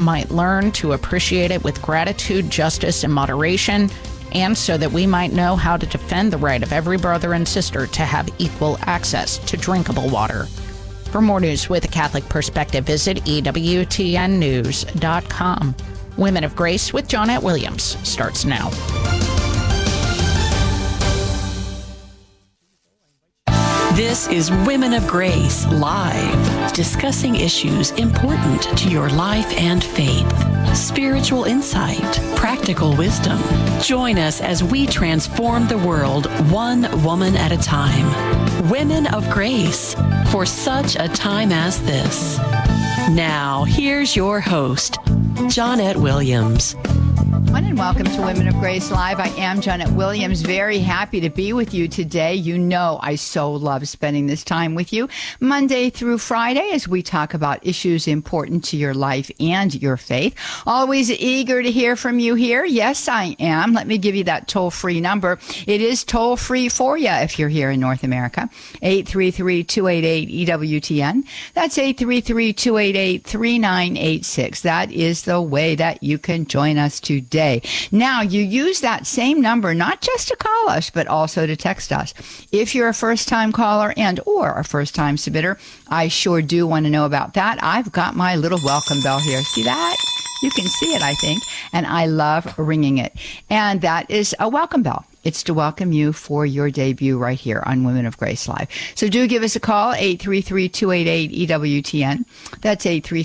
might learn to appreciate it with gratitude, justice, and moderation, and so that we might know how to defend the right of every brother and sister to have equal access to drinkable water. For more news with a Catholic perspective, visit EWTNnews.com. Women of Grace with Johnnette Williams starts now. This is Women of Grace Live, discussing issues important to your life and faith. Spiritual insight, practical wisdom. Join us as we transform the world one woman at a time. Women of Grace, for such a time as this. Now, here's your host, Johnnette Williams. And welcome to Women of Grace Live. I am Johnnette Williams. Very happy to be with you today. You know I so love spending this time with you Monday through Friday as we talk about issues important to your life and your faith. Always eager to hear from you here. Yes, I am. Let me give you that toll-free number. It is toll-free for you if you're here in North America. 833-288-EWTN. That's 833-288-3986. That is the way that you can join us today. Now, you use that same number not just to call us, but also to text us. If you're a first-time caller and or a first-time submitter, I sure do want to know about that. I've got my little welcome bell here. See that? You can see it, I think, and I love ringing it. And that is a welcome bell. It's to welcome you for your debut right here on Women of Grace Live. So do give us a call, 833-288-EWTN. That's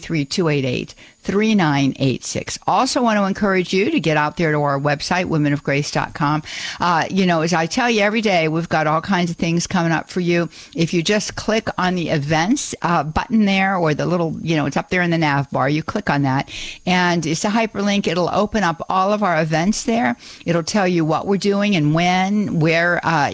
833-288-3986. Also want to encourage you to get out there to our website, womenofgrace.com. As I tell you every day, we've got all kinds of things coming up for you. If you just click on the events button there, or the little, it's up there in the nav bar, you click on that, and it's a hyperlink. It'll open up all of our events there. It'll tell you what we're doing and when, where, how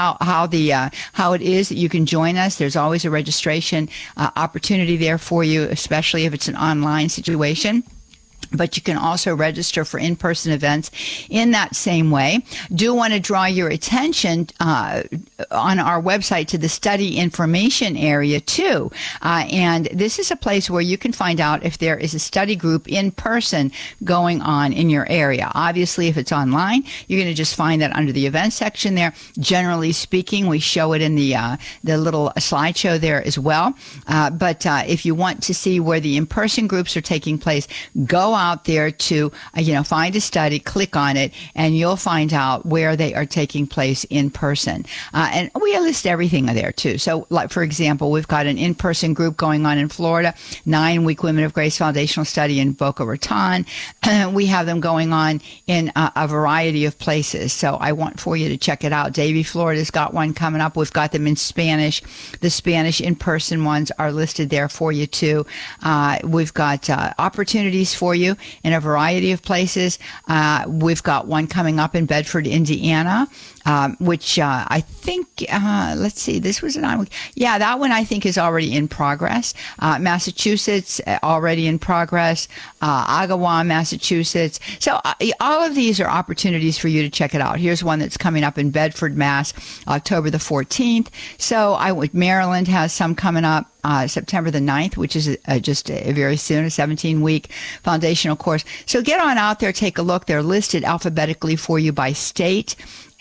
it is that you can join us. There's always a registration opportunity there for you, especially if it's an online situation. But you can also register for in-person events in that same way. Do want to draw your attention on our website to the study information area too. And this is a place where you can find out if there is a study group in person going on in your area. Obviously, if it's online, you're going to just find that under the events section there. Generally speaking, we show it in the little slideshow there as well. But if you want to see where the in-person groups are taking place, go out there to, find a study, click on it, and you'll find out where they are taking place in person. And we list everything there too. So, like, for example, we've got an in-person group going on in Florida, 9-week Women of Grace Foundational Study in Boca Raton. We have them going on in a variety of places. So I want for you to check it out. Davie, Florida's got one coming up. We've got them in Spanish. The Spanish in-person ones are listed there for you too. We've got opportunities for you in a variety of places. We've got one coming up in Bedford, Indiana, which I think, let's see, this was that one I think is already in progress. Massachusetts, already in progress. Agawam, Massachusetts. So all of these are opportunities for you to check it out. Here's one that's coming up in Bedford, Mass, October the 14th. So Maryland has some coming up. September the 9th, which is just very soon, a 17-week foundational course. So get on out there, take a look. They're listed alphabetically for you by state.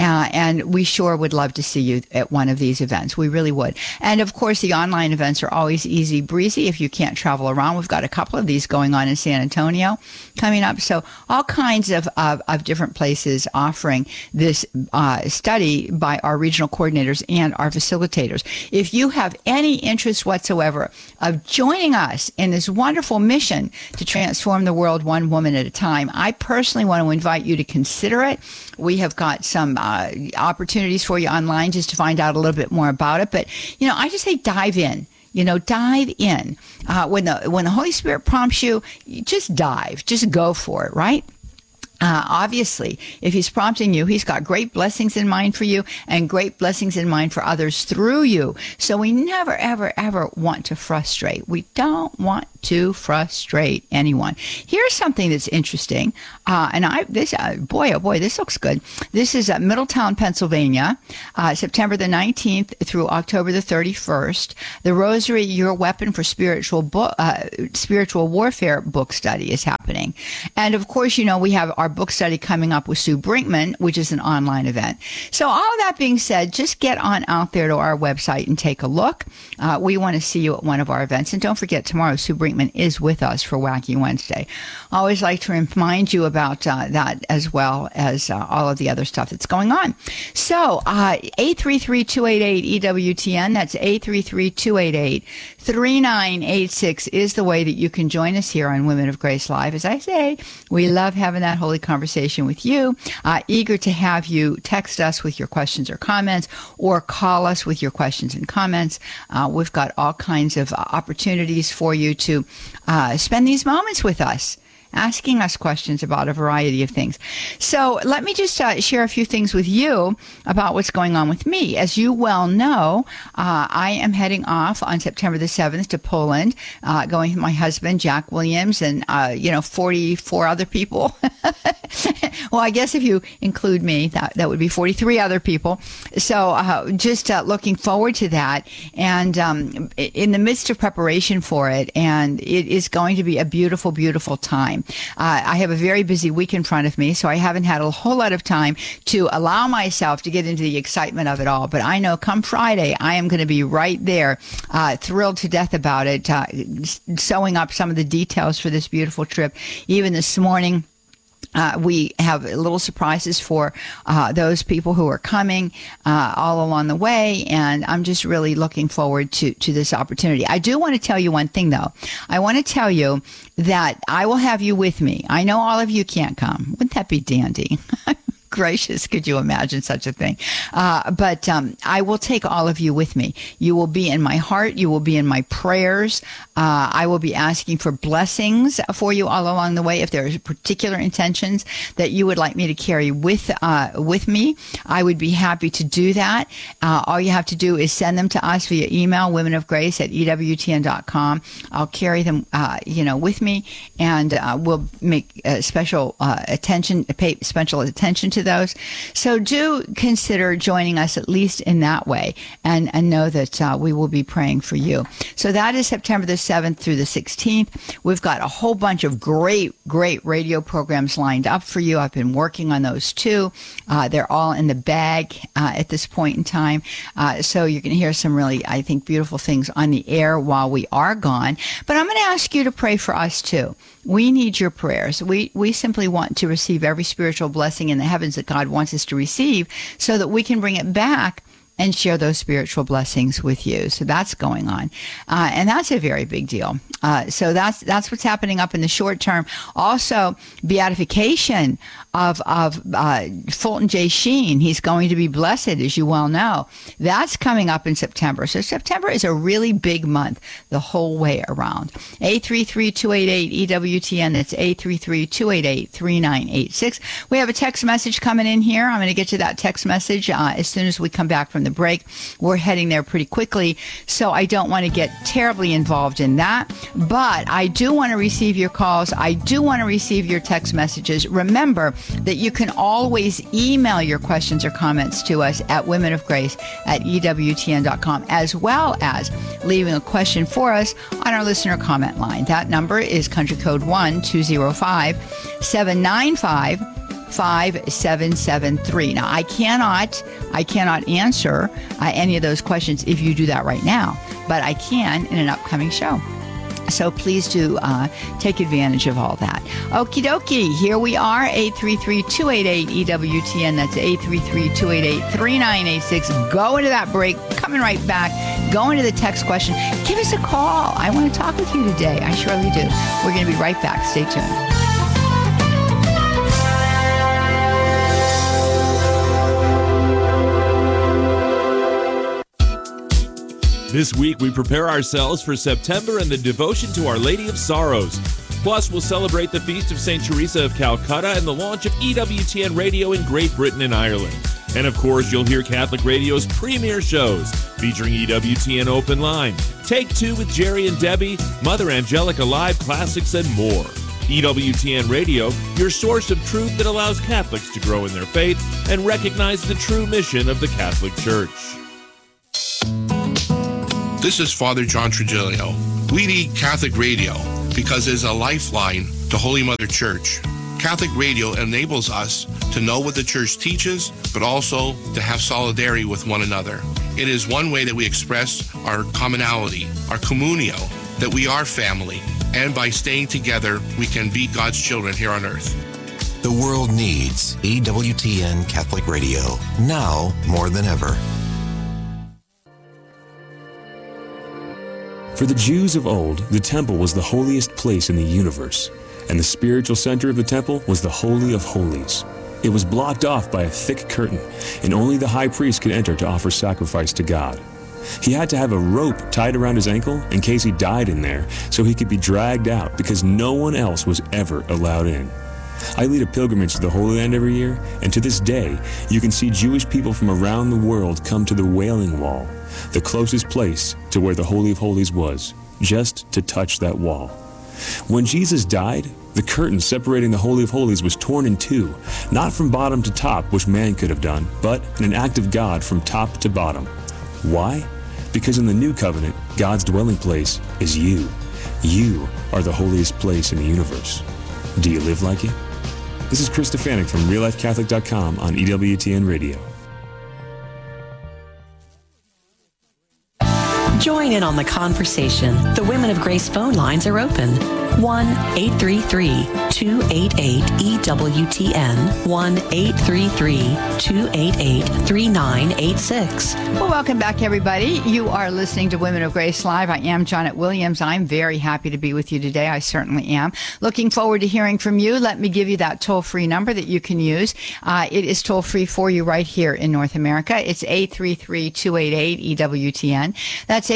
And we sure would love to see you at one of these events. We really would. And of course, the online events are always easy breezy if you can't travel around. We've got a couple of these going on in San Antonio coming up. So all kinds of different places offering this study by our regional coordinators and our facilitators. If you have any interest whatsoever of joining us in this wonderful mission to transform the world one woman at a time, I personally want to invite you to consider it. We have got some opportunities for you online just to find out a little bit more about it. But, I just say dive in. Dive in. When the Holy Spirit prompts you, just dive. Just go for it, right? Obviously, if he's prompting you, he's got great blessings in mind for you and great blessings in mind for others through you. So we never, ever, ever want to frustrate. We don't want to frustrate anyone. Here's something that's interesting, this looks good. This is at Middletown, Pennsylvania, September the 19th through October the 31st. The Rosary, Your Weapon for Spiritual Warfare book study is happening. And of course, we have our book study coming up with Sue Brinkman, which is an online event. So all of that being said, just get on out there to our website and take a look. We want to see you at one of our events. And don't forget, tomorrow, Sue Brinkman is with us for Wacky Wednesday. I always like to remind you about that, as well as all of the other stuff that's going on. So 833-288-EWTN, that's 833-288-3986 is the way that you can join us here on Women of Grace Live. As I say, we love having that holy conversation with you. Eager to have you text us with your questions or comments, or call us with your questions and comments. We've got all kinds of opportunities for you to spend these moments with us, asking us questions about a variety of things. So let me just share a few things with you about what's going on with me. As you well know, I am heading off on September the 7th to Poland, going with my husband, Jack Williams, and 44 other people. Well, I guess if you include me, that would be 43 other people. So just looking forward to that, and in the midst of preparation for it, and it is going to be a beautiful, beautiful time. I have a very busy week in front of me, so I haven't had a whole lot of time to allow myself to get into the excitement of it all. But I know come Friday, I am going to be right there, thrilled to death about it, sewing up some of the details for this beautiful trip. Even this morning, we have little surprises for those people who are coming all along the way, and I'm just really looking forward to this opportunity. I do want to tell you one thing, though. I want to tell you that I will have you with me. I know all of you can't come. Wouldn't that be dandy? Gracious, could you imagine such a thing? But I will take all of you with me. You will be in my heart. You will be in my prayers. I will be asking for blessings for you all along the way. If there are particular intentions that you would like me to carry with me, I would be happy to do that. All you have to do is send them to us via email, womenofgrace@ewtn.com. I'll carry them, with me, and we'll make pay special attention to those. So do consider joining us at least in that way, and know that we will be praying for you. So that is September the 7th through the 16th. We've got a whole bunch of great radio programs lined up for you. I've been working on those too. They're all in the bag at this point in time. So you're going to hear some really, I think, beautiful things on the air while we are gone. But I'm going to ask you to pray for us too. We need your prayers. We simply want to receive every spiritual blessing in the heavens that God wants us to receive, so that we can bring it back and share those spiritual blessings with you. So that's going on. And that's a very big deal. So that's what's happening up in the short term. Also, beatification of Fulton J. Sheen. He's going to be blessed, as you well know. That's coming up in September. So September is a really big month the whole way around. 833-288-EWTN. That's 833-288-3986. We have a text message coming in here. I'm going to get to that text message as soon as we come back from the break. We're heading there pretty quickly, so I don't want to get terribly involved in that. But I do want to receive your calls. I do want to receive your text messages. Remember that you can always email your questions or comments to us at womenofgrace@ewtn.com, as well as leaving a question for us on our listener comment line. That number is country code 1-205-795-5773. Now, I cannot answer any of those questions if you do that right now, but I can in an upcoming show. So please do take advantage of all that. Okie dokie, here we are, 833-288-EWTN. That's 833-288-3986. Go into that break, coming right back, go into the text question. Give us a call. I want to talk with you today. I surely do. We're going to be right back. Stay tuned. This week, we prepare ourselves for September and the devotion to Our Lady of Sorrows. Plus, we'll celebrate the feast of St. Teresa of Calcutta and the launch of EWTN Radio in Great Britain and Ireland. And of course, you'll hear Catholic Radio's premier shows featuring EWTN Open Line, Take Two with Jerry and Debbie, Mother Angelica Live Classics, and more. EWTN Radio, your source of truth that allows Catholics to grow in their faith and recognize the true mission of the Catholic Church. This is Father John Trigilio. We need Catholic Radio because it is a lifeline to Holy Mother Church. Catholic Radio enables us to know what the Church teaches, but also to have solidarity with one another. It is one way that we express our commonality, our communio, that we are family, and by staying together, we can be God's children here on earth. The world needs EWTN Catholic Radio, now more than ever. For the Jews of old, the temple was the holiest place in the universe, and the spiritual center of the temple was the Holy of Holies. It was blocked off by a thick curtain, and only the high priest could enter to offer sacrifice to God. He had to have a rope tied around his ankle in case he died in there, so he could be dragged out because no one else was ever allowed in. I lead a pilgrimage to the Holy Land every year, and to this day, you can see Jewish people from around the world come to the Wailing Wall, the closest place to where the Holy of Holies was, just to touch that wall. When Jesus died, the curtain separating the Holy of Holies was torn in two, not from bottom to top, which man could have done, but in an act of God from top to bottom. Why? Because in the new covenant, God's dwelling place is you. You are the holiest place in the universe. Do you live like it? This is Chris Stefanik from RealLifeCatholic.com on EWTN Radio. Join in on the conversation. The Women of Grace phone lines are open. 1-833-288-EWTN. 1-833-288-3986. Well, welcome back, everybody. You are listening to Women of Grace Live. I am Janet Williams. I'm very happy to be with you today. I certainly am. Looking forward to hearing from you. Let me give you that toll-free number that you can use. It is toll-free for you right here in North America. It's 833-288-EWTN. That's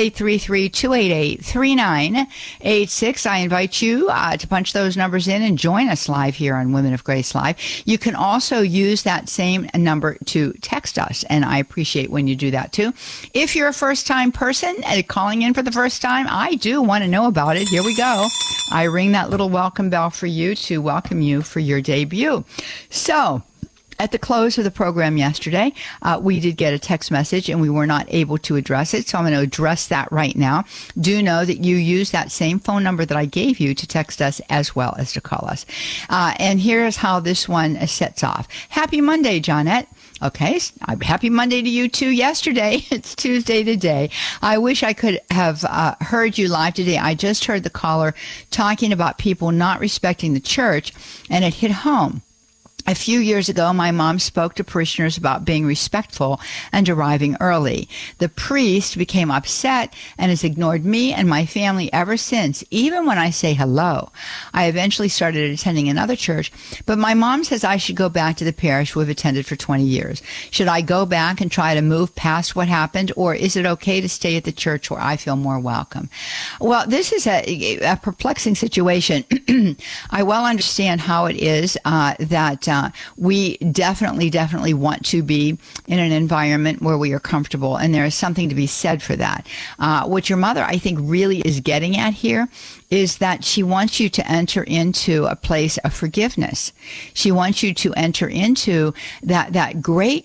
833-288-3986. I invite you to punch those numbers in and join us live here on Women of Grace Live. You can also use that same number to text us, and I appreciate when you do that too. If you're a first-time person calling in for the first time, I do want to know about it. Here we go. I ring that little welcome bell for you to welcome you for your debut. So, at the close of the program yesterday, we did get a text message and we were not able to address it. So I'm going to address that right now. Do know that you use that same phone number that I gave you to text us as well as to call us. And here's how this one sets off. Happy Monday, Johnette. Okay, happy Monday to you too. Yesterday, it's Tuesday today. I wish I could have heard you live today. I just heard the caller talking about people not respecting the church, and it hit home. A few years ago, my mom spoke to parishioners about being respectful and arriving early. The priest became upset and has ignored me and my family ever since, even when I say hello. I eventually started attending another church, but my mom says I should go back to the parish we've attended for 20 years. Should I go back and try to move past what happened, or is it okay to stay at the church where I feel more welcome? Well, this is a perplexing situation. I well understand how it is that we definitely want to be in an environment where we are comfortable, and there is something to be said for that. What your mother, I think, really is getting at here is that she wants you to enter into a place of forgiveness. She wants you to enter into that great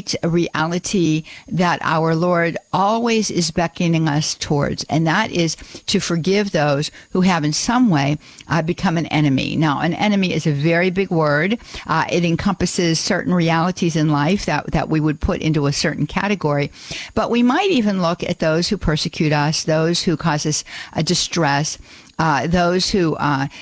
reality that our Lord always is beckoning us towards, and that is to forgive those who have in some way become an enemy. Now, an enemy is a very big word. It encompasses certain realities in life that we would put into a certain category, but we might even look at those who persecute us, those who cause us distress, those who,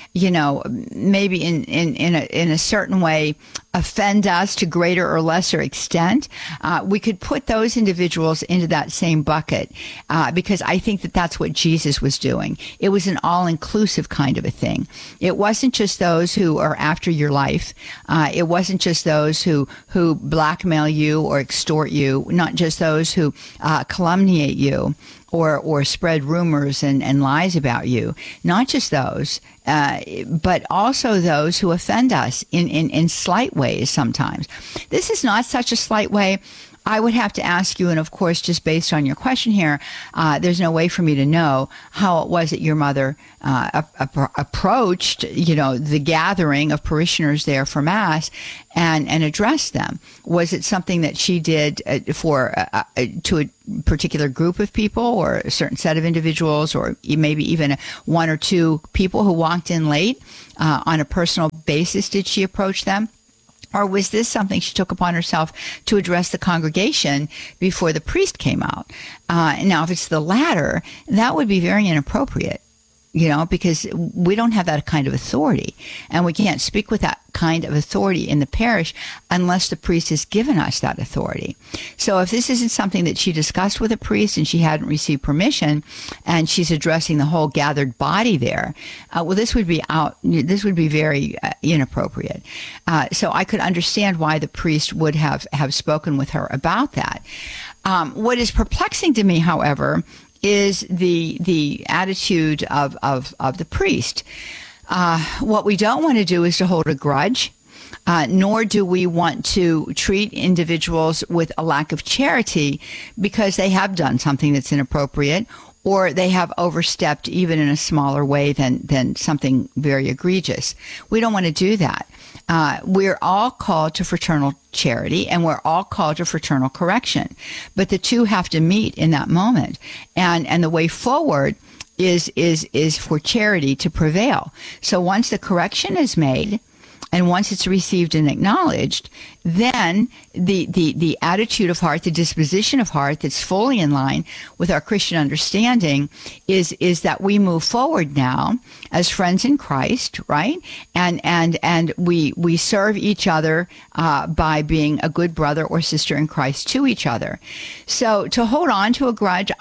maybe in a certain way offend us to greater or lesser extent. We could put those individuals into that same bucket because I think that that's what Jesus was doing. It was an all-inclusive kind of a thing. It wasn't just those who are after your life. It wasn't just those who blackmail you or extort you, not just those who calumniate you or spread rumors and lies about you. Not just those. but also those who offend us in slight ways sometimes. This is not such a slight way. I would have to ask you, and of course, just based on your question here, there's no way for me to know how it was that your mother approached, the gathering of parishioners there for Mass and addressed them. Was it something that she did to a particular group of people or a certain set of individuals, or maybe even one or two people who walked in late on a personal basis? Did she approach them? Or was this something she took upon herself to address the congregation before the priest came out? Now, if it's the latter, that would be very inappropriate, because we don't have that kind of authority. And we can't speak with that kind of authority in the parish unless the priest has given us that authority. So if this isn't something that she discussed with a priest and she hadn't received permission, and she's addressing the whole gathered body there, this would be very inappropriate. So I could understand why the priest would have spoken with her about that. What is perplexing to me, however, is the attitude of the priest. What we don't want to do is to hold a grudge, nor do we want to treat individuals with a lack of charity because they have done something that's inappropriate, or they have overstepped even in a smaller way than something very egregious. We don't want to do that. We're all called to fraternal charity, and we're all called to fraternal correction. But the two have to meet in that moment. And the way forward is for charity to prevail. So once the correction is made, and once it's received and acknowledged, then the attitude of heart, the disposition of heart that's fully in line with our Christian understanding is that we move forward now as friends in Christ, right? And we serve each other by being a good brother or sister in Christ to each other. So to hold on to a grudge,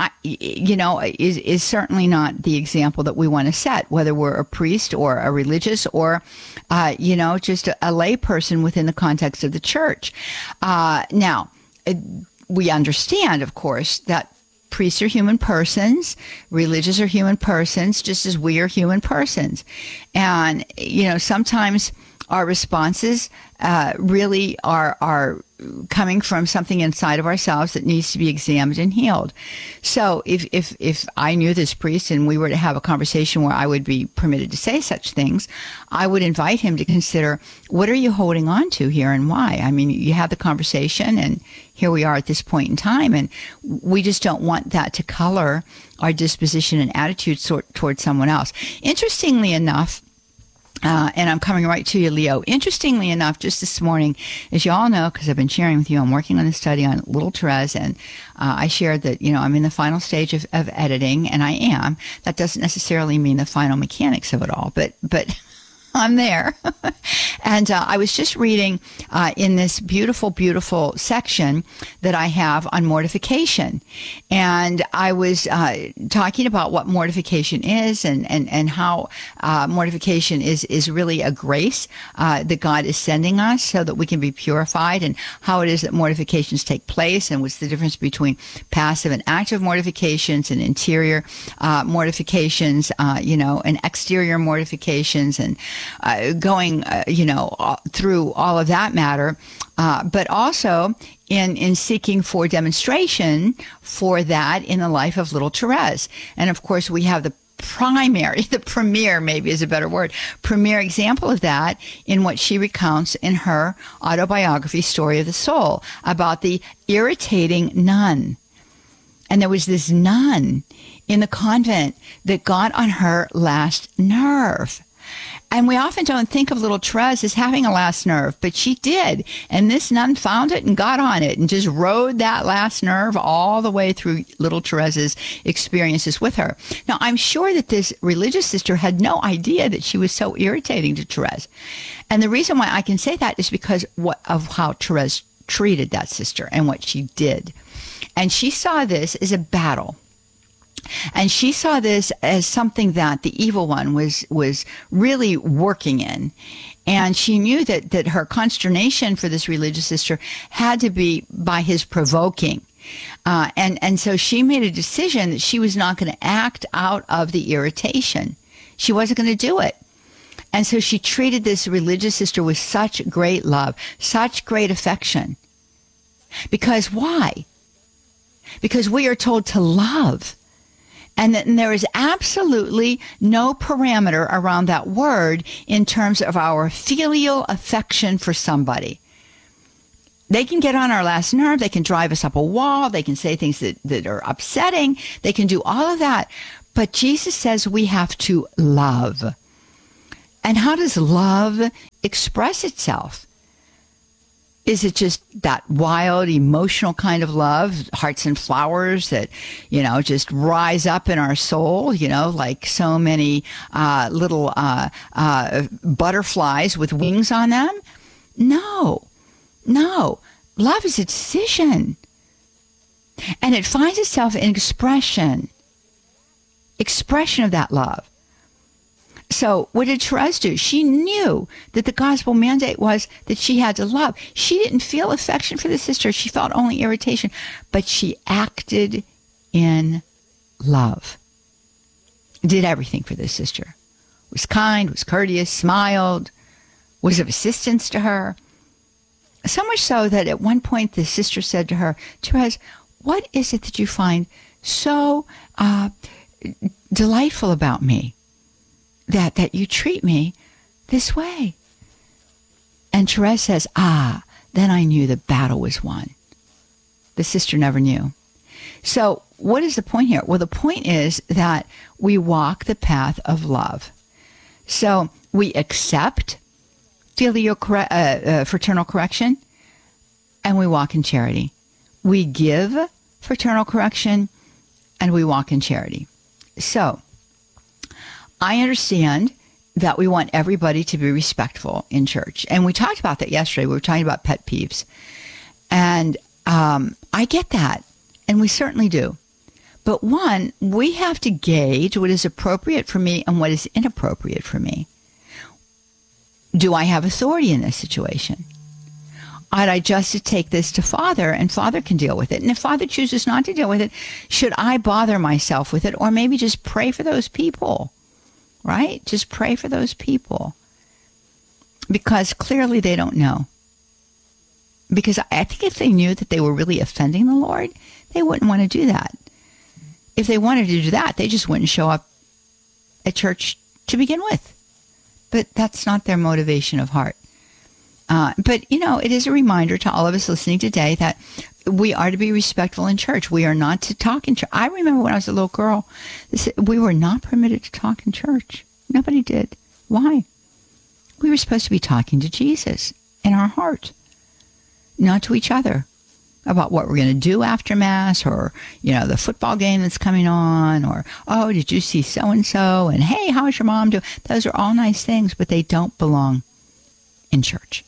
is certainly not the example that we want to set, whether we're a priest or a religious or, just a lay person within the context of the church. Now, we understand, of course, that priests are human persons, religious are human persons, just as we are human persons. And, sometimes our responses really are coming from something inside of ourselves that needs to be examined and healed. So if I knew this priest and we were to have a conversation where I would be permitted to say such things, I would invite him to consider, what are you holding on to here and why? I mean, you have the conversation, and here we are at this point in time, and we just don't want that to color our disposition and attitude towards someone else. Interestingly enough, and I'm coming right to you, Leo. Interestingly enough, just this morning, as you all know, because I've been sharing with you, I'm working on a study on Little Therese, and I shared that, I'm in the final stage of editing, and I am. That doesn't necessarily mean the final mechanics of it all, but I'm there. And I was just reading in this beautiful, beautiful section that I have on mortification. And I was talking about what mortification is and how mortification is really a grace that God is sending us so that we can be purified, and how it is that mortifications take place, and what's the difference between passive and active mortifications, and interior mortifications, and exterior mortifications, and going, through all of that matter, but also in seeking for demonstration for that in the life of Little Therese. And of course, we have the premier maybe is a better word, premier example of that in what she recounts in her autobiography, Story of the Soul, about the irritating nun. And there was this nun in the convent that got on her last nerve. And we often don't think of Little Therese as having a last nerve, but she did. And this nun found it and got on it and just rode that last nerve all the way through Little Therese's experiences with her. Now, I'm sure that this religious sister had no idea that she was so irritating to Therese. And the reason why I can say that is because of how Therese treated that sister and what she did. And she saw this as a battle. And she saw this as something that the evil one was really working in. And she knew that her consternation for this religious sister had to be by his provoking. And so she made a decision that she was not going to act out of the irritation. She wasn't going to do it. And so she treated this religious sister with such great love, such great affection. Because why? Because we are told to love. And there is absolutely no parameter around that word in terms of our filial affection for somebody. They can get on our last nerve. They can drive us up a wall. They can say things that are upsetting. They can do all of that. But Jesus says we have to love. And how does love express itself? Is it just that wild, emotional kind of love, hearts and flowers that, just rise up in our soul, like so many little butterflies with wings on them? No. Love is a decision. And it finds itself in expression of that love. So what did Therese do? She knew that the gospel mandate was that she had to love. She didn't feel affection for the sister. She felt only irritation, but she acted in love. Did everything for this sister. Was kind, was courteous, smiled, was of assistance to her. So much so that at one point the sister said to her, Therese, what is it that you find so delightful about me? That you treat me this way. And Therese says, then I knew the battle was won. The sister never knew. So what is the point here? Well, the point is that we walk the path of love. So we accept fraternal correction, and we walk in charity. We give fraternal correction, and we walk in charity. So I understand that we want everybody to be respectful in church. And we talked about that yesterday. We were talking about pet peeves. And I get that. And we certainly do. But one, we have to gauge what is appropriate for me and what is inappropriate for me. Do I have authority in this situation? Ought I just to take this to Father, and Father can deal with it? And if Father chooses not to deal with it, should I bother myself with it? Or maybe just pray for those people? Right? Just pray for those people. Because clearly they don't know. Because I think if they knew that they were really offending the Lord, they wouldn't want to do that. If they wanted to do that, they just wouldn't show up at church to begin with. But that's not their motivation of heart. But, it is a reminder to all of us listening today that we are to be respectful in church. We are not to talk in church. I remember when I was a little girl, we were not permitted to talk in church. Nobody did. Why? We were supposed to be talking to Jesus in our heart, not to each other about what we're going to do after Mass, or, the football game that's coming on, or, oh, did you see so-and-so? And, hey, how's your mom doing? Those are all nice things, but they don't belong in church.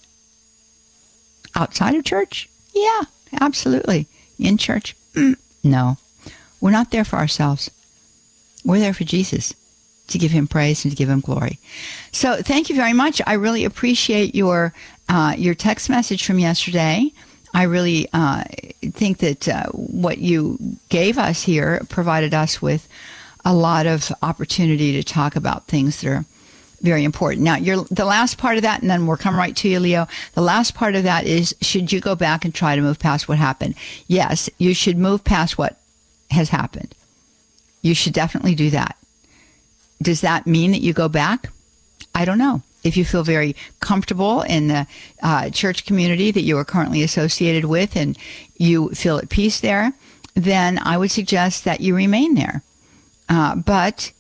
Outside of church? Yeah, absolutely. In church? No. We're not there for ourselves. We're there for Jesus, to give him praise and to give him glory. So thank you very much. I really appreciate your text message from yesterday. I really think that what you gave us here provided us with a lot of opportunity to talk about things that are very important. Now, the last part of that, and then we'll come right to you, Leo. The last part of that is, should you go back and try to move past what happened? Yes, you should move past what has happened. You should definitely do that. Does that mean that you go back? I don't know. If you feel very comfortable in the church community that you are currently associated with and you feel at peace there, then I would suggest that you remain there. But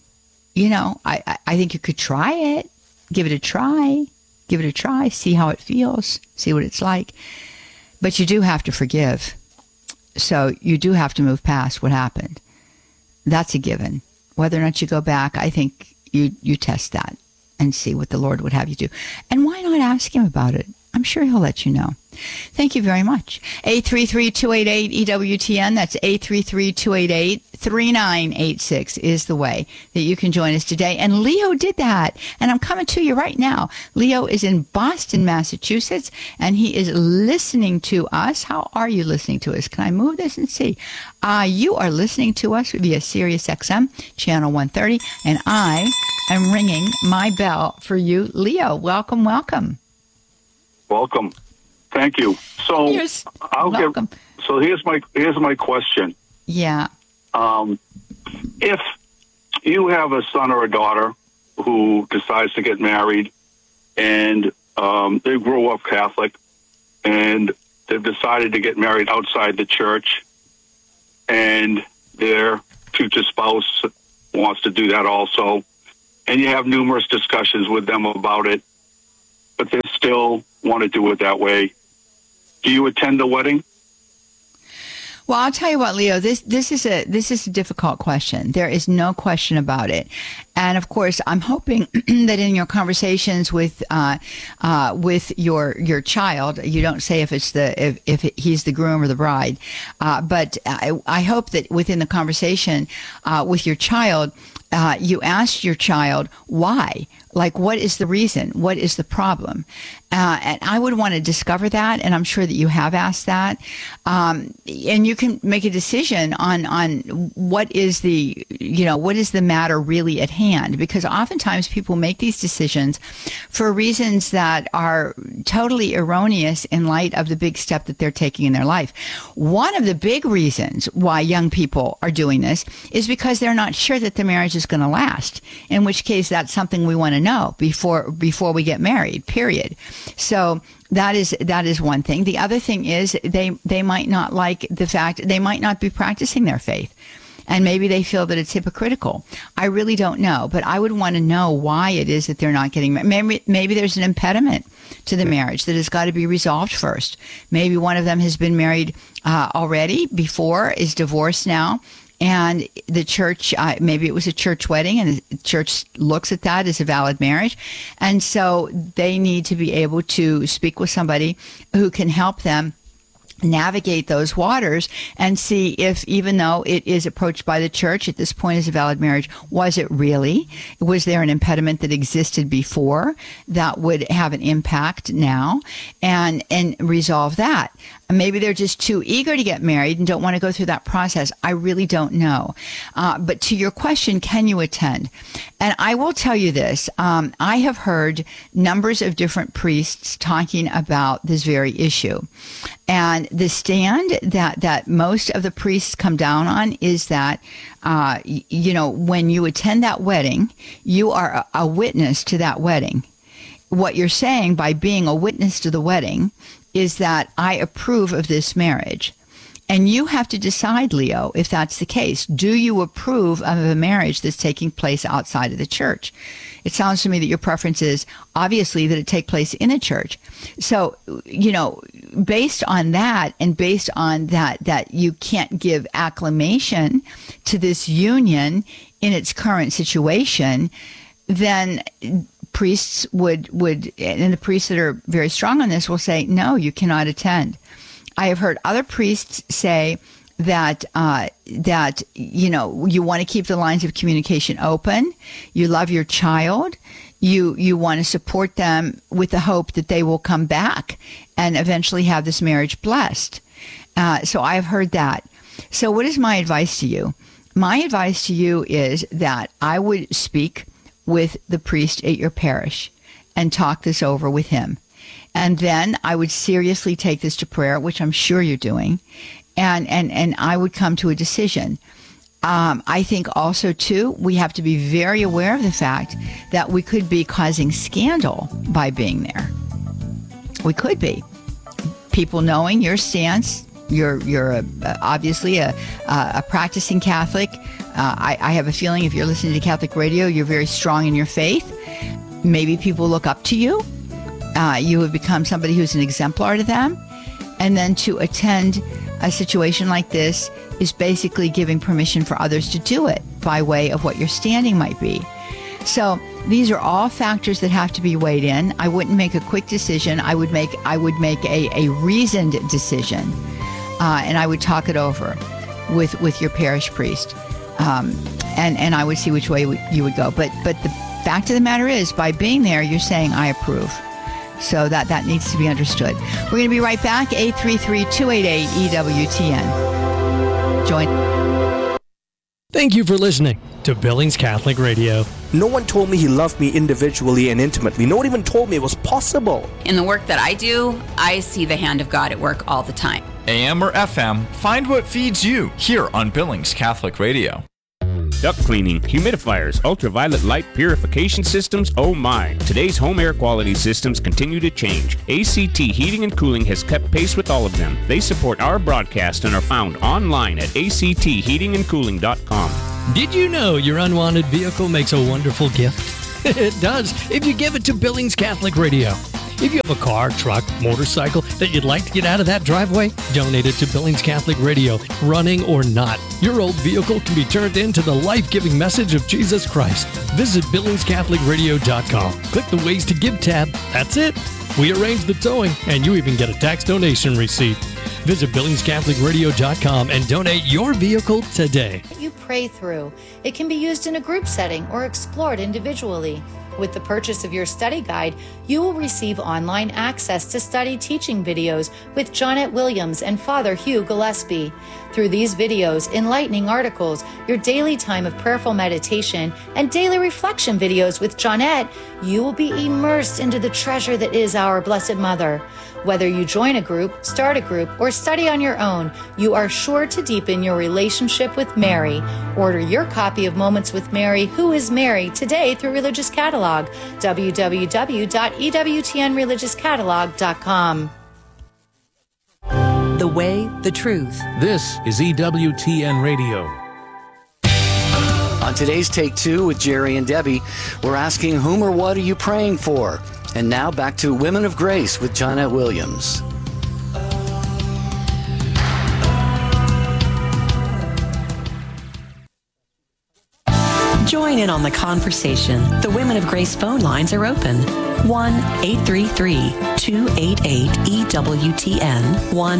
I think you could try it. Give it a try. See how it feels. See what it's like. But you do have to forgive. So you do have to move past what happened. That's a given. Whether or not you go back, I think you test that and see what the Lord would have you do. And why not ask him about it? I'm sure he'll let you know. Thank you very much. 833-288-EWTN. That's 833-288-3986 is the way that you can join us today. And Leo did that. And I'm coming to you right now. Leo is in Boston, Massachusetts, and he is listening to us. How are you listening to us? Can I move this and see? You are listening to us via Sirius XM, channel 130, and I am ringing my bell for you. Leo, welcome, welcome. Welcome. Thank you. So welcome. So here's my question. Yeah. If you have a son or a daughter who decides to get married and they grow up Catholic and they've decided to get married outside the church and their future spouse wants to do that also, and you have numerous discussions with them about it, but they still want to do it that way, do you attend the wedding? Well, I'll tell you what, Leo, this is a difficult question. There is no question about it. And of course, I'm hoping that in your conversations with your child, you don't say if he's the groom or the bride, but I hope that within the conversation with your child, you ask your child why. Like, what is the reason? What is the problem? And I would want to discover that, and I'm sure that you have asked that. And you can make a decision on what is the matter really at hand, because oftentimes people make these decisions for reasons that are totally erroneous in light of the big step that they're taking in their life. One of the big reasons why young people are doing this is because they're not sure that the marriage is going to last, in which case that's something we want to know before we get married, period. So that is one thing. The other thing is they might not like the fact, they might not be practicing their faith, and maybe they feel that it's hypocritical. I really don't know, but I would want to know why it is that they're not getting married. Maybe there's an impediment to the marriage that has got to be resolved first. Maybe one of them has been married already before, is divorced now, and the church, maybe it was a church wedding, and the church looks at that as a valid marriage. And so they need to be able to speak with somebody who can help them navigate those waters and see if, even though it is approached by the church at this point as a valid marriage, was it really? Was there an impediment that existed before that would have an impact now, and resolve that? Maybe they're just too eager to get married and don't want to go through that process. I really don't know. But to your question, can you attend? And I will tell you this. I have heard numbers of different priests talking about this very issue. And the stand that most of the priests come down on is that, when you attend that wedding, you are a witness to that wedding. What you're saying by being a witness to the wedding is that I approve of this marriage. And you have to decide, Leo, if that's the case. Do you approve of a marriage that's taking place outside of the church? It sounds to me that your preference is obviously that it take place in a church. So, based on that, and based on that you can't give acclamation to this union in its current situation, then priests would, and the priests that are very strong on this will say, no, you cannot attend. I have heard other priests say that you want to keep the lines of communication open. You love your child. You want to support them with the hope that they will come back and eventually have this marriage blessed. So I've heard that. So what is my advice to you? My advice to you is that I would speak with the priest at your parish and talk this over with him. And then I would seriously take this to prayer, which I'm sure you're doing, and I would come to a decision. I think also, too, we have to be very aware of the fact that we could be causing scandal by being there. We could be. People knowing your stance. You're obviously a practicing Catholic. I have a feeling if you're listening to Catholic radio, you're very strong in your faith. Maybe people look up to you. You have become somebody who's an exemplar to them. And then to attend a situation like this is basically giving permission for others to do it by way of what your standing might be. So These are all factors that have to be weighed in. I wouldn't make a quick decision. I would make a reasoned decision, and I would talk it over with your parish priest, and I would see which way you would go. But the fact of the matter is, by being there, you're saying I approve. So that needs to be understood. We're going to be right back. 833-288-EWTN. Join. Thank you for listening to Billings Catholic Radio. No one told me he loved me individually and intimately. No one even told me it was possible. In the work that I do, I see the hand of God at work all the time. AM or FM, find what feeds you here on Billings Catholic Radio. Duct cleaning, humidifiers, ultraviolet light purification systems, oh my. Today's home air quality systems continue to change. ACT Heating and Cooling has kept pace with all of them. They support our broadcast and are found online at actheatingandcooling.com. Did you know your unwanted vehicle makes a wonderful gift? It does, if you give it to Billings Catholic Radio. If you have a car, truck, motorcycle that you'd like to get out of that driveway, donate it to Billings Catholic Radio, running or not. Your old vehicle can be turned into the life-giving message of Jesus Christ. Visit BillingsCatholicRadio.com. Click the Ways to Give tab. That's it. We arrange the towing, and you even get a tax donation receipt. Visit BillingsCatholicRadio.com and donate your vehicle today. You pray through. It can be used in a group setting or explored individually. With the purchase of your study guide, you will receive online access to study teaching videos with Jonette Williams and Father Hugh Gillespie. Through these videos, enlightening articles, your daily time of prayerful meditation, and daily reflection videos with Jonette, you will be immersed into the treasure that is our Blessed Mother. Whether you join a group, start a group, or study on your own, you are sure to deepen your relationship with Mary. Order your copy of Moments with Mary, Who is Mary, today through Religious Catalog, www.ewtnreligiouscatalog.com. The way, the truth. This is EWTN Radio. On today's Take Two with Jerry and Debbie, we're asking whom or what are you praying for? And now back to Women of Grace with Jonette Williams. Join in on the conversation. The Women of Grace phone lines are open. 1-833-288-EWTN.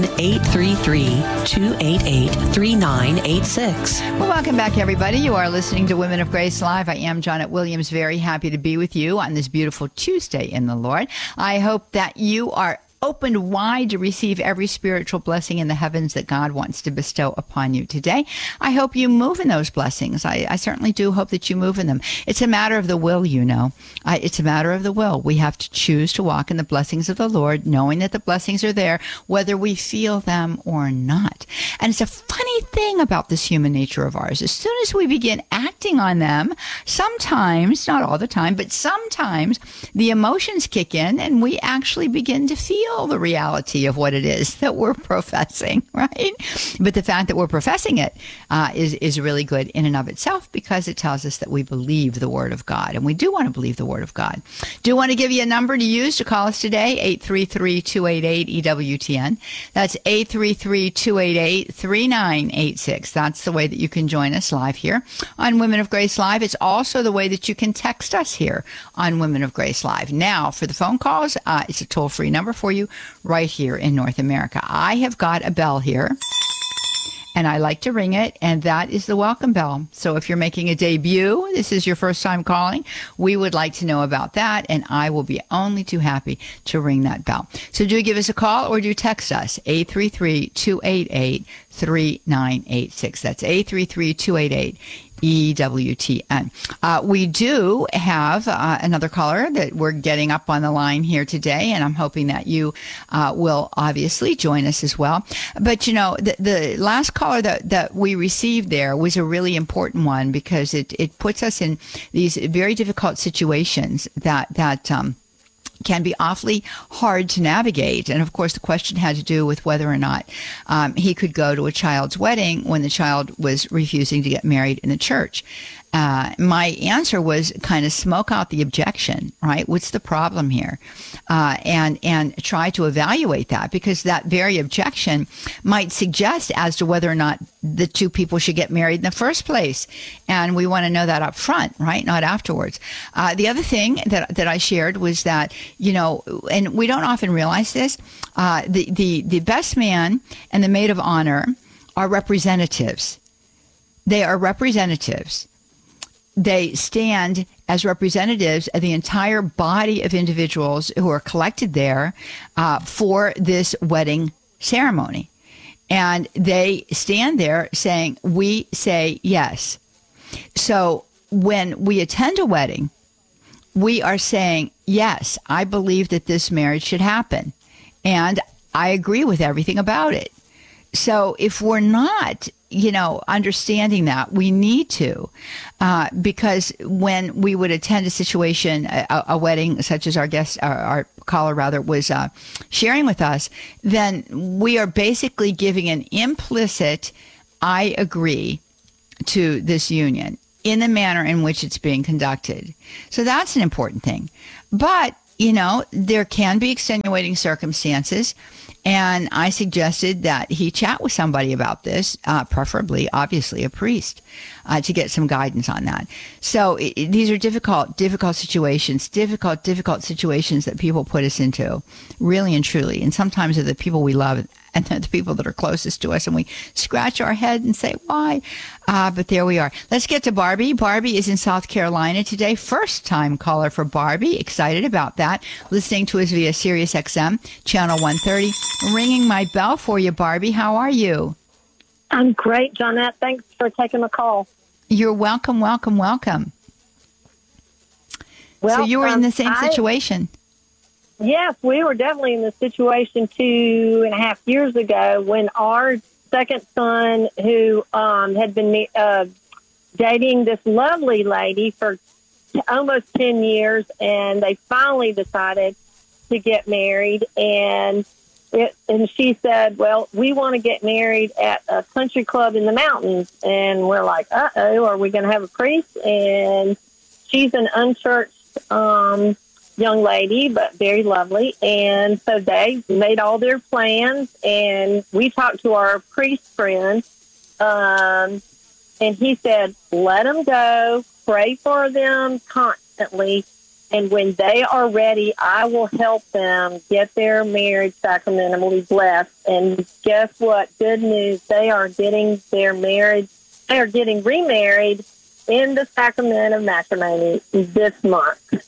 1-833-288-3986. Well, welcome back, everybody. You are listening to Women of Grace Live. I am Jonette Williams, very happy to be with you on this beautiful Tuesday in the Lord. I hope that you are opened wide to receive every spiritual blessing in the heavens that God wants to bestow upon you today. I hope you move in those blessings. I certainly do hope that you move in them. It's a matter of the will, you know. It's a matter of the will. We have to choose to walk in the blessings of the Lord, knowing that the blessings are there, whether we feel them or not. And it's a funny thing about this human nature of ours. As soon as we begin acting on them, sometimes, not all the time, but sometimes the emotions kick in and we actually begin to feel the reality of what it is that we're professing, right? But the fact that we're professing it is really good in and of itself, because it tells us that we believe the Word of God, and we do want to believe the Word of God. Do want to give you a number to use to call us today, 833-288-EWTN. That's 833-288-3986. That's the way that you can join us live here on Women of Grace Live. It's also the way that you can text us here on Women of Grace Live. Now, for the phone calls, it's a toll-free number for you right here in North America. I have got a bell here, and I like to ring it, and that is the welcome bell. So if you're making a debut, this is your first time calling, we would like to know about that, and I will be only too happy to ring that bell. So do give us a call or do text us, 833-288-3986. That's 833-288-EWTN. We do have another caller that we're getting up on the line here today, and I'm hoping that you will obviously join us as well. But, you know, the last caller that we received there was a really important one, because it puts us in these very difficult situations that can be awfully hard to navigate. And of course, the question had to do with whether or not he could go to a child's wedding when the child was refusing to get married in the church. my answer was kind of smoke out the objection, right? What's the problem here? And try to evaluate that, because that very objection might suggest as to whether or not the two people should get married in the first place. And we want to know that up front, right? Not afterwards. The other thing that I shared was that, and we don't often realize this, the best man and the maid of honor are representatives. They are representatives. They stand as representatives of the entire body of individuals who are collected there for this wedding ceremony. And they stand there saying, we say yes. So when we attend a wedding, we are saying, yes, I believe that this marriage should happen. And I agree with everything about it. So if we're not, understanding that, we need to, because when we would attend a situation, a wedding such as our guest, our caller rather, was sharing with us, then we are basically giving an implicit, I agree to this union in the manner in which it's being conducted. So that's an important thing. But, there can be extenuating circumstances. And I suggested that he chat with somebody about this, preferably, obviously, a priest, to get some guidance on that. So these are difficult situations, difficult situations that people put us into, really and truly. And sometimes they're the people we love and they're the people that are closest to us, and we scratch our head and say, why? But there we are. Let's get to Barbie. Barbie is in South Carolina today. First time caller for Barbie. Excited about that. Listening to us via Sirius XM, channel 130. Ringing my bell for you, Barbie. How are you? I'm great, Johnette. Thanks for taking the call. You're welcome. Well, so you were in the same situation. Yes, we were definitely in this situation 2.5 years ago when our second son, who had been dating this lovely lady for almost 10 years, and they finally decided to get married. And she said, well, we want to get married at a country club in the mountains. And we're like, uh-oh, are we going to have a priest? And she's an unchurched young lady, but very lovely. And so they made all their plans, and we talked to our priest friend, and he said, let them go, pray for them constantly, and when they are ready, I will help them get their marriage sacramentally blessed. And guess what? Good news. They are getting their marriage. They are getting remarried in the sacrament of matrimony this month.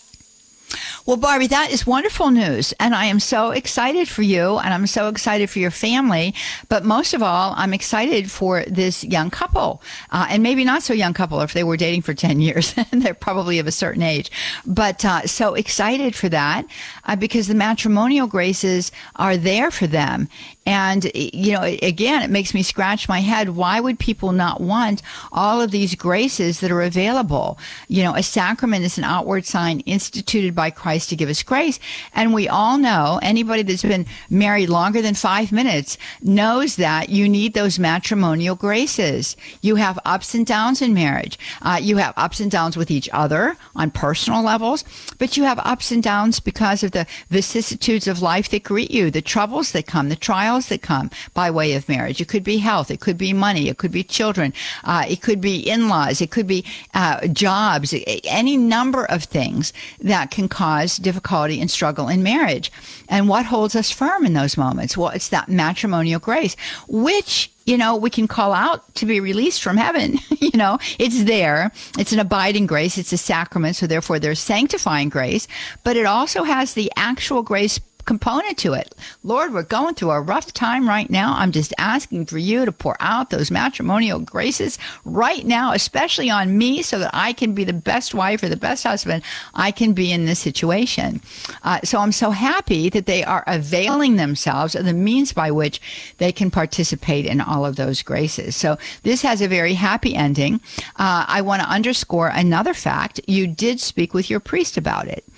Well, Barbie, that is wonderful news. And I am so excited for you, and I'm so excited for your family. But most of all, I'm excited for this young couple, and maybe not so young couple if they were dating for 10 years. They're probably of a certain age. But so excited for that because the matrimonial graces are there for them. And, again, it makes me scratch my head. Why would people not want all of these graces that are available? A sacrament is an outward sign instituted by Christ to give us grace. And we all know, anybody that's been married longer than 5 minutes knows that you need those matrimonial graces. You have ups and downs in marriage. You have ups and downs with each other on personal levels, but you have ups and downs because of the vicissitudes of life that greet you, the troubles that come, the trials that come by way of marriage. It could be health. It could be money. It could be children. It could be in-laws. It could be jobs, any number of things that can cause difficulty and struggle in marriage. And what holds us firm in those moments? Well, it's that matrimonial grace, which, we can call out to be released from heaven. It's there. It's an abiding grace. It's a sacrament. So therefore there's sanctifying grace, but it also has the actual grace component to it. Lord, we're going through a rough time right now. I'm just asking for you to pour out those matrimonial graces right now, especially on me, so that I can be the best wife or the best husband I can be in this situation. So I'm so happy that they are availing themselves of the means by which they can participate in all of those graces. So this has a very happy ending. I want to underscore another fact. You did speak with your priest about it.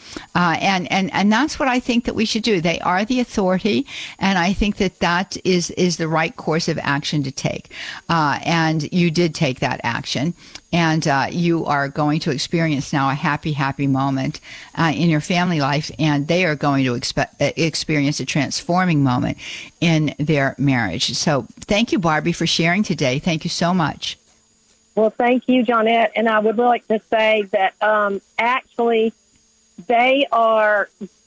And that's what I think that we should do. They are the authority, and I think that is the right course of action to take. And you did take that action. And you are going to experience now a happy, happy moment in your family life, and they are going to experience a transforming moment in their marriage. So thank you, Barbie, for sharing today. Thank you so much. Well, thank you, Johnette. And I would like to say that actually they are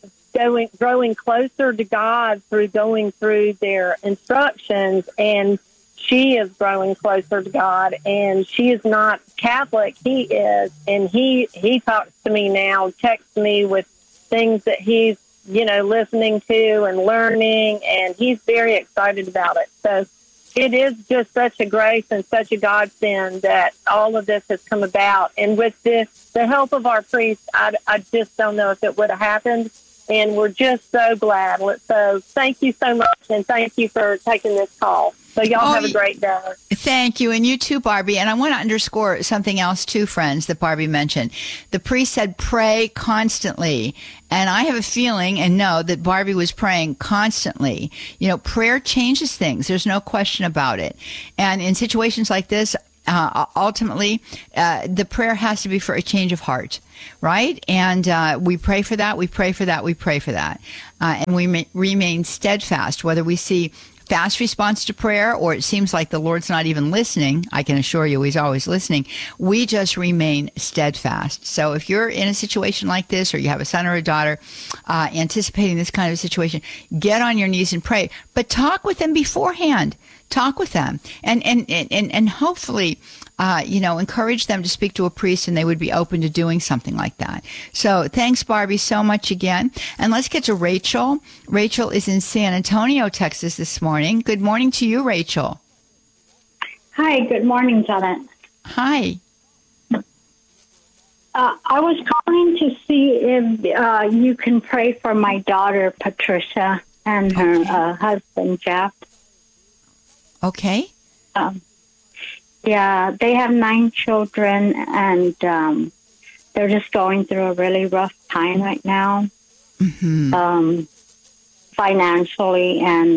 growing closer to God through going through their instructions, and she is growing closer to God, and she is not Catholic. He is, and he talks to me now, texts me with things that he's, listening to and learning, and he's very excited about it. So it is just such a grace and such a godsend that all of this has come about. And with the help of our priest, I just don't know if it would have happened. And we're just so glad. So thank you so much, and thank you for taking this call. So y'all have a great day. Thank you. And you too, Barbie. And I want to underscore something else too, friends, that Barbie mentioned. The priest said pray constantly. And I have a feeling and know that Barbie was praying constantly. Prayer changes things. There's no question about it. And in situations like this, ultimately, the prayer has to be for a change of heart, right? And we pray for that. We pray for that. We pray for that. And we remain steadfast, whether we see fast response to prayer or it seems like the Lord's not even listening. I can assure you he's always listening. We just remain steadfast. So if you're in a situation like this, or you have a son or a daughter anticipating this kind of situation, get on your knees and pray. But talk with them beforehand. Talk with them and hopefully, encourage them to speak to a priest, and they would be open to doing something like that. So thanks, Barbie, so much again. And let's get to Rachel. Rachel is in San Antonio, Texas this morning. Good morning to you, Rachel. Hi, good morning, Janet. Hi. I was calling to see if you can pray for my daughter, Patricia, and her husband, Jeff. Okay. Yeah, they have 9 children, and they're just going through a really rough time right now, financially, and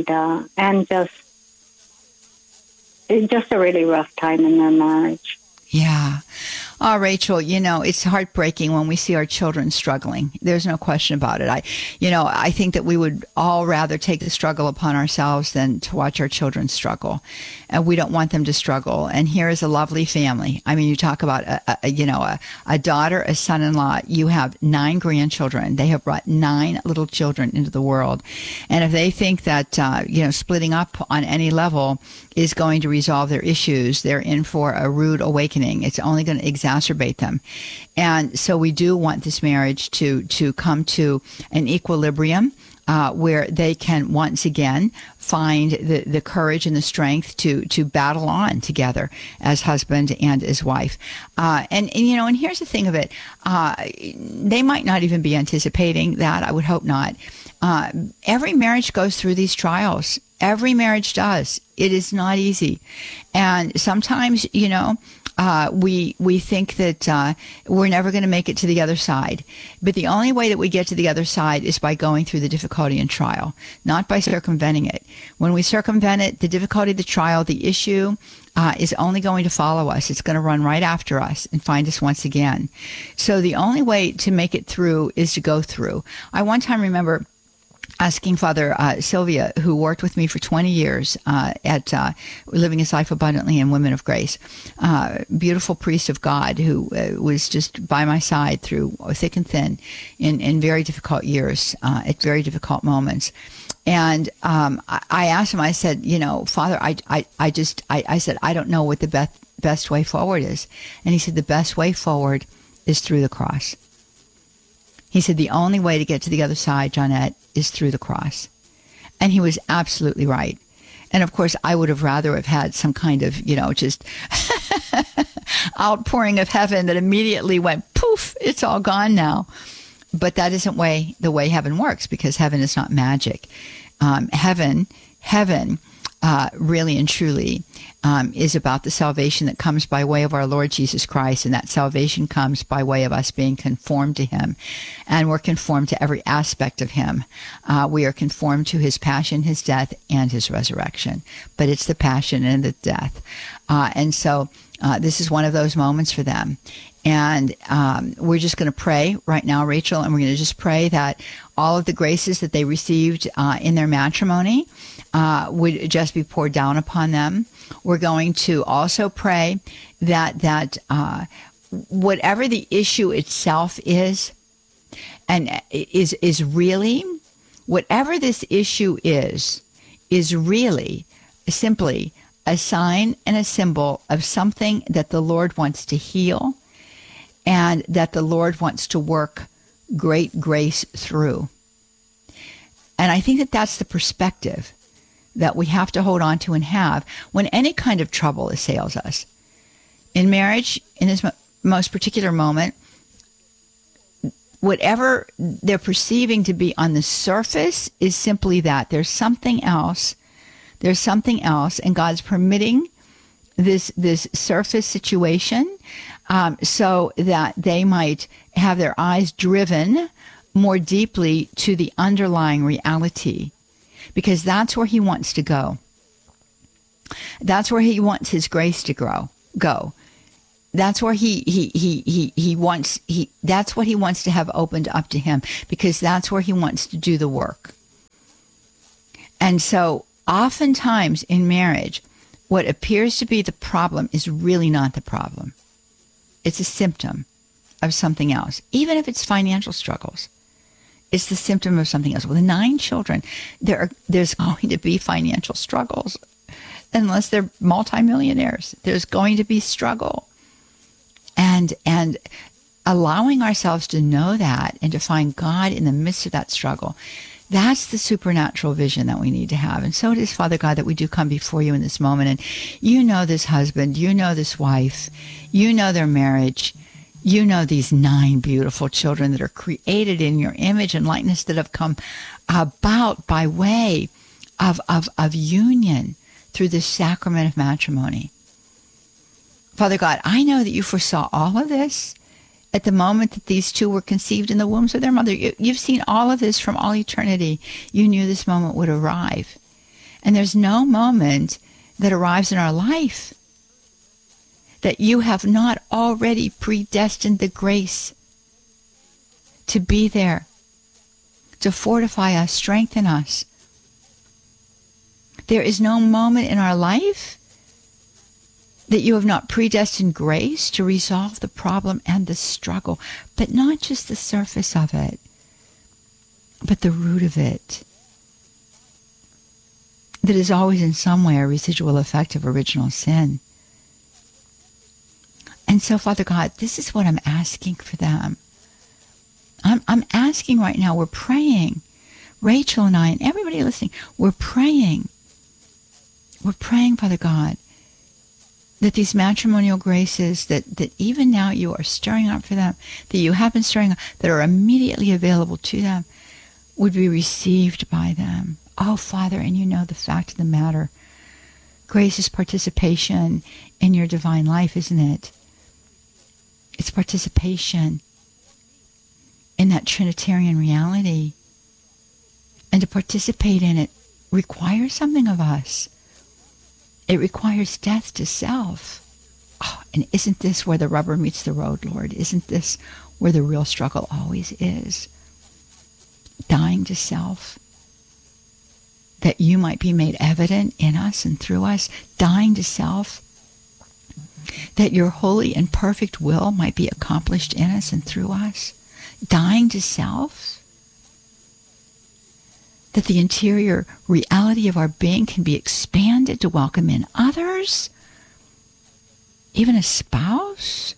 it's just a really rough time in their marriage. Yeah. Oh, Rachel, it's heartbreaking when we see our children struggling. There's no question about it. I think that we would all rather take the struggle upon ourselves than to watch our children struggle. And we don't want them to struggle. And here is a lovely family. I mean, you talk about a daughter, a son-in-law. You have 9 grandchildren. They have brought 9 little children into the world. And if they think that, splitting up on any level is going to resolve their issues, they're in for a rude awakening. It's only going to exacerbate them. And so we do want this marriage to come to an equilibrium where they can once again find the courage and the strength to battle on together as husband and as wife. And here's the thing of it. They might not even be anticipating that. I would hope not. Every marriage goes through these trials. Every marriage does. It is not easy. And sometimes, we think that we're never going to make it to the other side. But the only way that we get to the other side is by going through the difficulty and trial, not by circumventing it. When we circumvent it, the difficulty, the trial, the issue is only going to follow us. It's going to run right after us and find us once again. So the only way to make it through is to go through. I one time remember asking Father Sylvia, who worked with me for 20 years at Living His Life Abundantly in Women of Grace, beautiful priest of God who was just by my side through thick and thin in very difficult years, at very difficult moments. And I asked him, I said, Father, I said, I don't know what the best way forward is. And he said, the best way forward is through the cross. He said, the only way to get to the other side, Johnette, is through the cross. And he was absolutely right. And of course, I would have rather have had some kind of, just outpouring of heaven that immediately went, poof, it's all gone now. But that isn't the way heaven works, because heaven is not magic. Heaven really and truly is about the salvation that comes by way of our Lord Jesus Christ, and that salvation comes by way of us being conformed to him, and we're conformed to every aspect of him. We are conformed to his passion, his death, and his resurrection, but it's the passion and the death. And so this is one of those moments for them. And we're just going to pray right now, Rachel, and we're going to just pray that all of the graces that they received in their matrimony would just be poured down upon them. We're going to also pray that whatever the issue itself is, and is really, whatever this issue is really simply a sign and a symbol of something that the Lord wants to heal, and that the Lord wants to work great grace through. And I think that that's the perspective that we have to hold on to and have when any kind of trouble assails us. In marriage, in this most particular moment, whatever they're perceiving to be on the surface is simply that. There's something else. There's something else, and God's permitting this surface situation so that they might have their eyes driven more deeply to the underlying reality, because that's where he wants to go. That's where he wants his grace to go. That's where he wants that's what he wants to have opened up to him, because that's where he wants to do the work. And so oftentimes in marriage, what appears to be the problem is really not the problem. It's a symptom of something else. Even if it's financial struggles, it's the symptom of something else. With 9 children, there's going to be financial struggles. Unless they're multimillionaires, there's going to be struggle. And allowing ourselves to know that and to find God in the midst of that struggle, that's the supernatural vision that we need to have. And so it is, Father God, that we do come before you in this moment. And you know this husband, you know this wife, you know their marriage, you know these 9 beautiful children that are created in your image and likeness, that have come about by way of union through the sacrament of matrimony. Father God, I know that you foresaw all of this at the moment that these 2 were conceived in the wombs of their mother. You've seen all of this from all eternity. You knew this moment would arrive. And there's no moment that arrives in our life that you have not already predestined the grace to be there, to fortify us, strengthen us. There is no moment in our life that you have not predestined grace to resolve the problem and the struggle, but not just the surface of it, but the root of it, that is always in some way a residual effect of original sin. And so, Father God, this is what I'm asking for them. I'm asking right now, we're praying, Rachel and I and everybody listening, we're praying, Father God, that these matrimonial graces that even now you are stirring up for them, that you have been stirring up, that are immediately available to them, would be received by them. Oh, Father, and you know the fact of the matter. Grace is participation in your divine life, isn't it? It's participation in that Trinitarian reality. And to participate in it requires something of us. It requires death to self. Oh, and isn't this where the rubber meets the road, Lord? Isn't this where the real struggle always is? Dying to self, that you might be made evident in us and through us. Dying to self, that your holy and perfect will might be accomplished in us and through us. Dying to self, that the interior reality of our being can be expanded to welcome in others, even a spouse,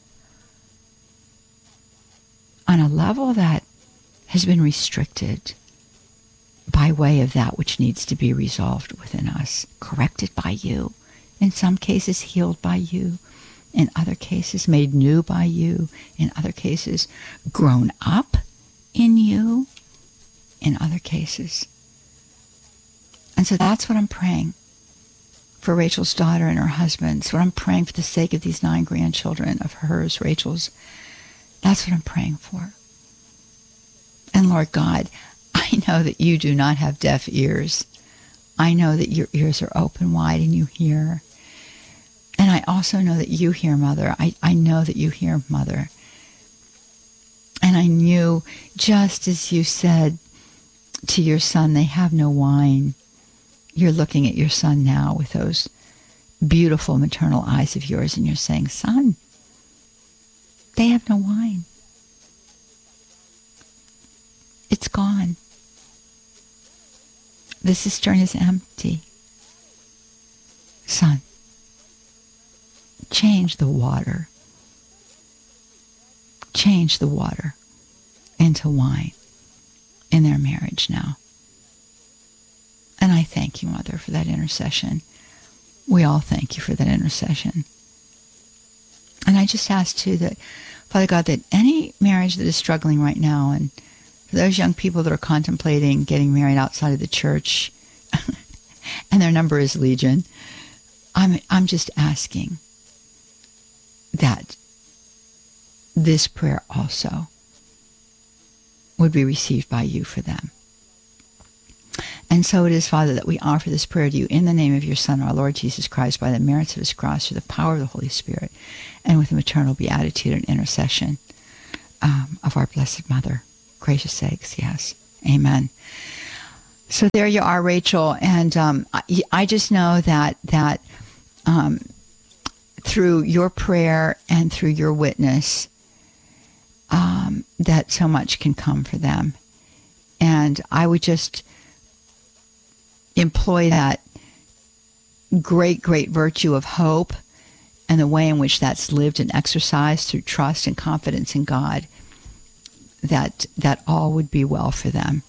on a level that has been restricted by way of that which needs to be resolved within us, corrected by you, in some cases healed by you, in other cases made new by you, in other cases grown up in you, in other cases. And so that's what I'm praying. for Rachel's daughter and her husband. So I'm praying for the sake of these 9 grandchildren of hers, Rachel's. That's what I'm praying for. And Lord God, I know that you do not have deaf ears. I know that your ears are open wide and you hear. And I also know that you hear, Mother. I know that you hear, Mother. And I knew, just as you said to your son, they have no wine. You're looking at your son now with those beautiful maternal eyes of yours, and you're saying, son, they have no wine. It's gone. The cistern is empty. Son, change the water. Change the water into wine in their marriage now. And I thank you, Mother, for that intercession. We all thank you for that intercession. And I just ask, too, that, Father God, that any marriage that is struggling right now, and for those young people that are contemplating getting married outside of the church, and their number is legion, I'm just asking that this prayer also would be received by you for them. And so it is, Father, that we offer this prayer to you in the name of your Son, our Lord Jesus Christ, by the merits of his cross, through the power of the Holy Spirit, and with the maternal beatitude and intercession of our Blessed Mother. Gracious sakes, yes. Amen. So there you are, Rachel. And I just know that through your prayer and through your witness, that so much can come for them. And I would just employ that great, great virtue of hope and the way in which that's lived and exercised through trust and confidence in God, that all would be well for them.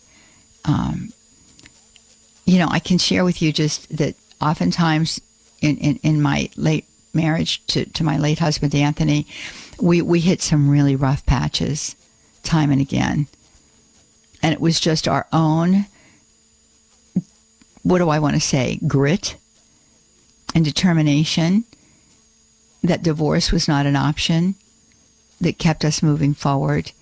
I can share with you just that oftentimes in my late marriage to my late husband, Anthony, we hit some really rough patches time and again. And it was just our own, what do I want to say, grit and determination that divorce was not an option that kept us moving forward.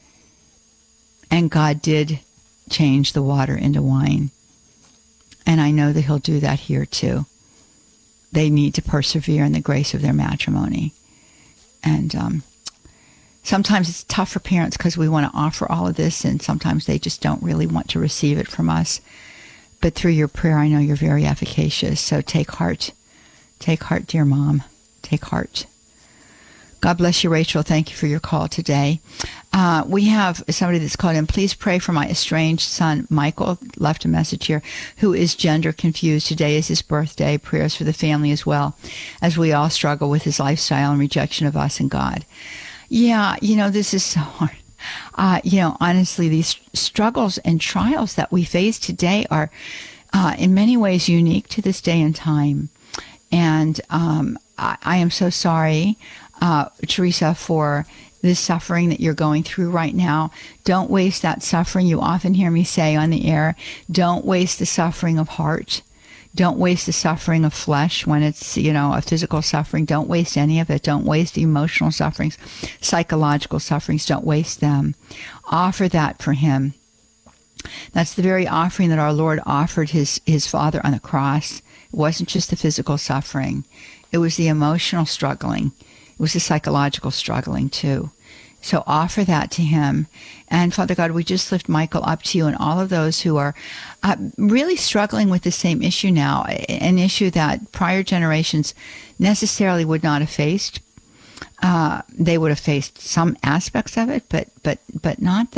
And God did change the water into wine. And I know that he'll do that here too. They need to persevere in the grace of their matrimony. And sometimes it's tough for parents because we want to offer all of this, and sometimes they just don't really want to receive it from us. But through your prayer, I know you're very efficacious. So take heart. Take heart, dear mom. Take heart. God bless you, Rachel. Thank you for your call today. We have somebody that's called in. Please pray for my estranged son, Michael, left a message here, who is gender confused. Today is his birthday. Prayers for the family as well, as we all struggle with his lifestyle and rejection of us and God. Yeah, this is so hard. Honestly, these struggles and trials that we face today are in many ways unique to this day and time. And I am so sorry, Teresa, for this suffering that you're going through right now. Don't waste that suffering. You often hear me say on the air, don't waste the suffering of heart. Don't waste the suffering of flesh when it's, a physical suffering. Don't waste any of it. Don't waste the emotional sufferings, psychological sufferings. Don't waste them. Offer that for him. That's the very offering that our Lord offered his Father on the cross. It wasn't just the physical suffering. It was the emotional struggling. It was the psychological struggling too. So offer that to him. And Father God, we just lift Michael up to you and all of those who are really struggling with the same issue now, an issue that prior generations necessarily would not have faced. They would have faced some aspects of it, but not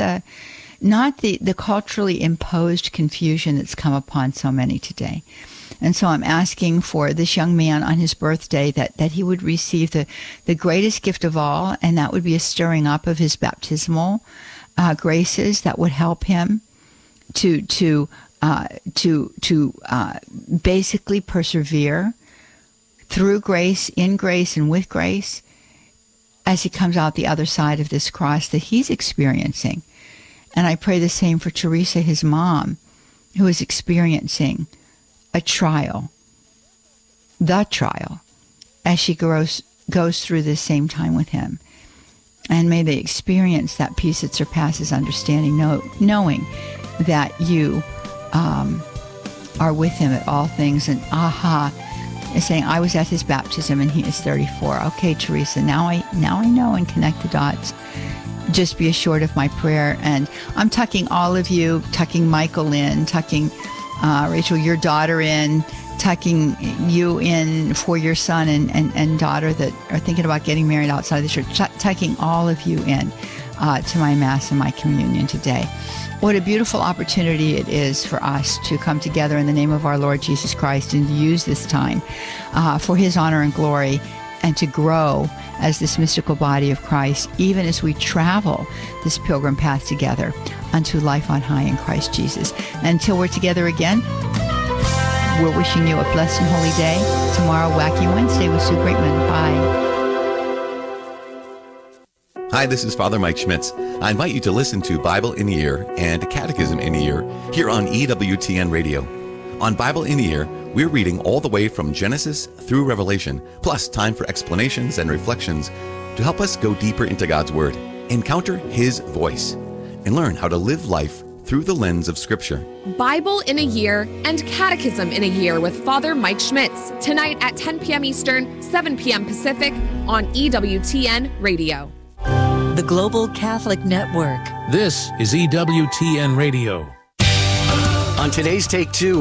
the culturally imposed confusion that's come upon so many today. And so I'm asking for this young man on his birthday that he would receive the greatest gift of all, and that would be a stirring up of his baptismal graces that would help him to basically persevere through grace, in grace, and with grace as he comes out the other side of this cross that he's experiencing. And I pray the same for Teresa, his mom, who is experiencing a trial the trial as she goes through this same time with him. And may they experience that peace that surpasses understanding, knowing that you are with him at all things. And is saying, I was at his baptism and he is 34. Okay, Teresa, now I know and connect the dots. Just be assured of my prayer. And I'm tucking all of you, tucking Michael in, tucking Rachel, your daughter in, tucking you in for your son and daughter that are thinking about getting married outside of the church, tucking all of you in to my Mass and my communion today. What a beautiful opportunity it is for us to come together in the name of our Lord Jesus Christ and to use this time for his honor and glory, and to grow as this mystical body of Christ, even as we travel this pilgrim path together unto life on high in Christ Jesus. Until we're together again, we're wishing you a blessed and holy day. Tomorrow, Wacky Wednesday with Sue Greatman. Bye. Hi, this is Father Mike Schmitz. I invite you to listen to Bible in a Year and Catechism in a Year here on EWTN Radio. On Bible in a Year, we're reading all the way from Genesis through Revelation, plus time for explanations and reflections to help us go deeper into God's Word, encounter His voice, and learn how to live life through the lens of Scripture. Bible in a Year and Catechism in a Year with Father Mike Schmitz, tonight at 10 p.m. Eastern, 7 p.m. Pacific on EWTN Radio. The Global Catholic Network. This is EWTN Radio. On today's Take Two,